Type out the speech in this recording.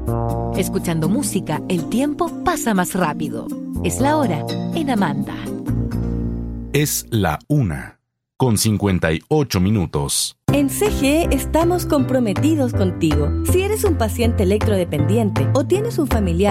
Escuchando música, el tiempo pasa más rápido. Es la hora en Amanda. Es la 1:58. En CGE estamos comprometidos contigo. Si eres un paciente electrodependiente o tienes un familiar